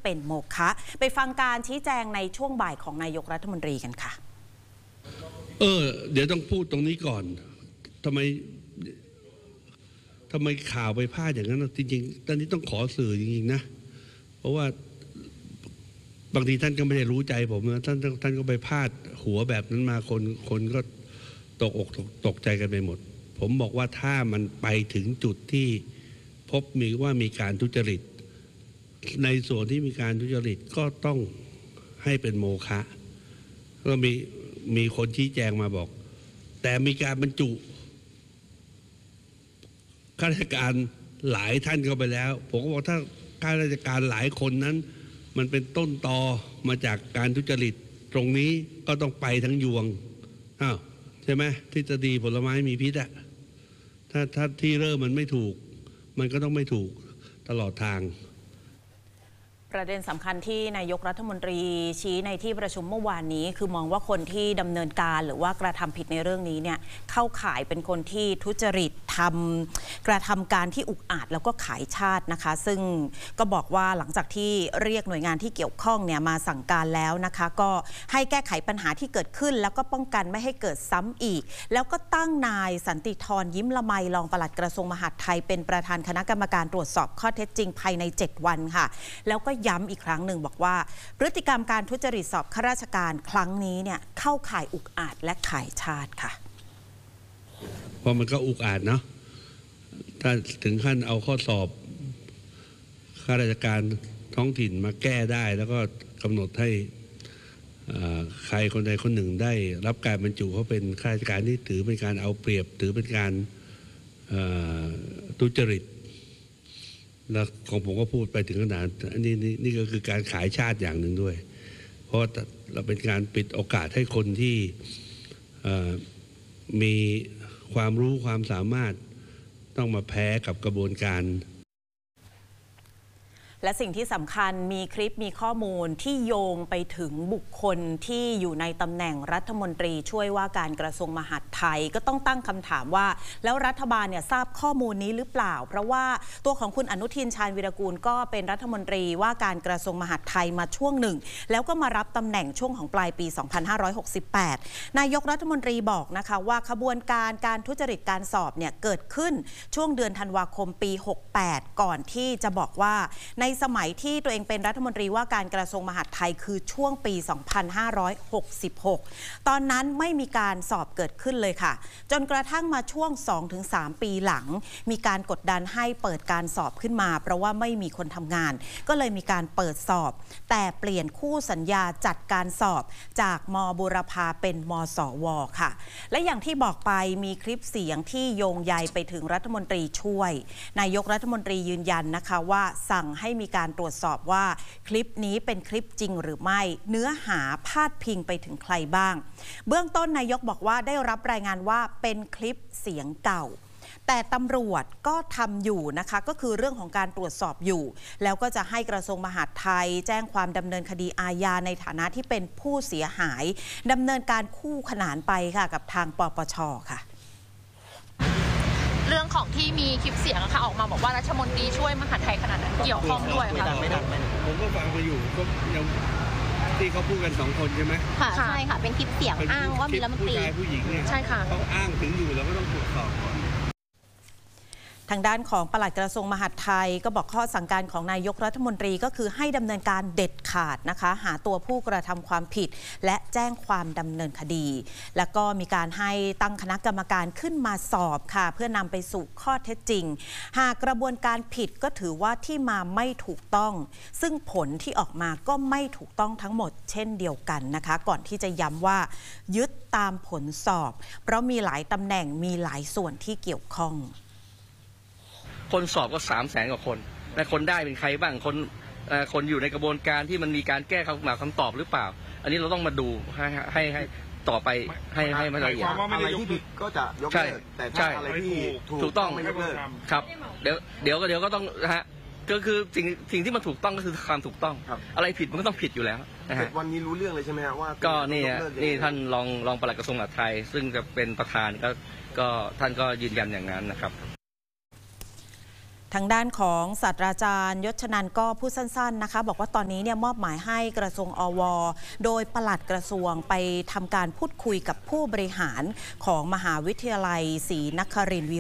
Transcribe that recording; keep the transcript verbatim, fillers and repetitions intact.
เป็นโมฆะไปฟังการชี้แจงในช่วงบ่ายของนายกรัฐมนตรีกันค่ะเออเดี๋ยวต้องพูดตรงนี้ก่อนทำไมทำไมข่าวไปพลาดอย่างนั้นจริงๆตอนนี้ต้องขอสื่อจริงๆนะเพราะว่าบางทีท่านก็ไม่ได้รู้ใจผมนะท่านท่านก็ไปพลาดหัวแบบนั้นมาคนคนก็ตกอกตกใจกันไปหมดผมบอกว่าถ้ามันไปถึงจุดที่พบมีว่ามีการทุจริตในส่วนที่มีการทุจริตก็ต้องให้เป็นโมฆะก็มีมีคนชี้แจงมาบอกแต่มีการบรรจุข้าราชการหลายท่านเข้าไปแล้วผมก็บอกถ้าข้าราชการหลายคนนั้นมันเป็นต้นตอมาจากการทุจริตตรงนี้ก็ต้องไปทั้งยวงอ้าวใช่ไหมทฤษฎีผลไม้มีพิษอะถ้าถ้าที่เริ่มมันไม่ถูกมันก็ต้องไม่ถูกตลอดทางประเด็นสำคัญที่นายกรัฐมนตรีชี้ในที่ประชุมเมื่อวานนี้คือมองว่าคนที่ดำเนินการหรือว่ากระทำผิดในเรื่องนี้เนี่ยเข้าข่ายเป็นคนที่ทุจริตทำกระทำการที่อุกอาจแล้วก็ขายชาตินะคะซึ่งก็บอกว่าหลังจากที่เรียกหน่วยงานที่เกี่ยวข้องเนี่ยมาสั่งการแล้วนะคะก็ให้แก้ไขปัญหาที่เกิดขึ้นแล้วก็ป้องกันไม่ให้เกิดซ้ำอีกแล้วก็ตั้งนายสันติธรยิ้มละไมรองปลัดกระทรวงมหาดไทยเป็นประธานคณะกรรมการตรวจสอบข้อเท็จจริงภายในเจ็ดวันค่ะแล้วก็ย้ำอีกครั้งหนึ่งบอกว่าพฤติกรรมการทุจริตสอบข้าราชการครั้งนี้เนี่ยเข้าข่ายอุกอาจและขายชาติค่ะเพราะมันก็อุกอาจเนาะถ้าถึงขั้นเอาข้อสอบข้าราชการท้องถิ่นมาแก้ได้แล้วก็กำหนดให้ใครคนใดคนหนึ่งได้รับการบรรจุเขาเป็นข้าราชการที่ถือเป็นการเอาเปรียบถือเป็นการทุจริตแล้วของผมก็พูดไปถึงขนาดนี้นี่ก็คือการขายชาติอย่างหนึ่งด้วยเพราะเราเป็นการปิดโอกาสให้คนที่มีความรู้ความสามารถต้องมาแพ้กับกระบวนการและสิ่งที่สำคัญมีคลิปมีข้อมูลที่โยงไปถึงบุคคลที่อยู่ในตำแหน่งรัฐมนตรีช่วยว่าการกระทรวงมหาดไทยก็ต้องตั้งคำถามว่าแล้วรัฐบาลเนี่ยทราบข้อมูลนี้หรือเปล่าเพราะว่าตัวของคุณอนุทินชาญวีรกูลก็เป็นรัฐมนตรีว่าการกระทรวงมหาดไทยมาช่วงหนึ่งแล้วก็มารับตำแหน่งช่วงของปลายปี สองพันห้าร้อยหกสิบแปด นายกรัฐมนตรีบอกนะคะว่าขบวนการการทุจริตการสอบเนี่ยเกิดขึ้นช่วงเดือนธันวาคมปีหกแปดก่อนที่จะบอกว่าในสมัยที่ตัวเองเป็นรัฐมนตรีว่าการกระทรวงมหาดไทยคือช่วงปี สองพันห้าร้อยหกสิบหก ตอนนั้นไม่มีการสอบเกิดขึ้นเลยค่ะจนกระทั่งมาช่วง สองถึงสาม ปีหลังมีการกดดันให้เปิดการสอบขึ้นมาเพราะว่าไม่มีคนทำงานก็เลยมีการเปิดสอบแต่เปลี่ยนคู่สัญญาจัดการสอบจากม.บูรพาเป็นม.สว.ค่ะและอย่างที่บอกไปมีคลิปเสียงที่โยงใยไปถึงรัฐมนตรีช่วยนายกรัฐมนตรียืนยันนะคะว่าสั่งให้มีการตรวจสอบว่าคลิปนี้เป็นคลิปจริงหรือไม่เนื้อหาพาดพิงไปถึงใครบ้างเบื้องต้นนายกบอกว่าได้รับรายงานว่าเป็นคลิปเสียงเก่าแต่ตำรวจก็ทำอยู่นะคะก็คือเรื่องของการตรวจสอบอยู่แล้วก็จะให้กระทรวงมหาดไทยแจ้งความดำเนินคดีอาญาในฐานะที่เป็นผู้เสียหายดำเนินการคู่ขนานไปค่ะกับทางปปช.ค่ะเรื่องของที่มีคลิปเสียงค่ะออกมาบอกว่ารัฐมนตรีช่วยมหาดไทยขนาดนั้นเกี่ยวข้องด้วยค่ะไม่ดังไม่ดังผมก็ฟังไปอยู่ก็ยังที่เขาพูดกันสองคนใช่ไหมค่ะใช่ค่ะเป็นคลิปเสียงอ้างว่ามีรัฐมนตรีผู้ชายผู้หญิงเนี่ยใช่ค่ะเขาอ้างถึงอยู่แล้วก็ต้องตรวจสอบก่อนทางด้านของปลัดกระทรวงมหาดไทยก็บอกข้อสั่งการของนายกรัฐมนตรีก็คือให้ดำเนินการเด็ดขาดนะคะหาตัวผู้กระทำความผิดและแจ้งความดำเนินคดีแล้วก็มีการให้ตั้งคณะกรรมการขึ้นมาสอบค่ะเพื่อนำไปสู่ข้อเท็จจริงหากกระบวนการผิดก็ถือว่าที่มาไม่ถูกต้องซึ่งผลที่ออกมาก็ไม่ถูกต้องทั้งหมดเช่นเดียวกันนะคะก่อนที่จะย้ำว่ายึดตามผลสอบเพราะมีหลายตำแหน่งมีหลายส่วนที่เกี่ยวข้องคนสอบก็สามแสนกว่าคนและคนได้เป็นใครบ้างคนคนอยู่ในกระบวนการที่มันมีการแก้คำถามคำตอบหรือเปล่าอันนี้เราต้องมาดูให้ให้ให้ต่อไปให้ให้มันละเอียดอะไรที่ผิดก็จะยกเลิกแต่ถ้าอะไรที่ถูกต้องไม่ยกเลิกครับเดี๋ยวเดี๋ยวก็เดี๋ยวก็ต้องนะฮะก็คือสิ่งสิ่งที่มันถูกต้องก็คือความถูกต้องอะไรผิดมันก็ต้องผิดอยู่แล้วนะฮะวันนี้รู้เรื่องเลยใช่ไหมฮะว่าก็นี่นี่ท่านรองรองปลัดกระทรวงมหาดไทยซึ่งจะเป็นประธานก็ก็ท่านก็ยืนยันอย่างนั้นนะครับทางด้านของศาสตราจารย์ยศชนันท์ก็พูดสั้นๆนะคะบอกว่าตอนนี้เนี่ยมอบหมายให้กระทรวงอวโดยปลัดกระทรวงไปทำการพูดคุยกับผู้บริหารของมหาวิทยาลัยศรีนครินทร์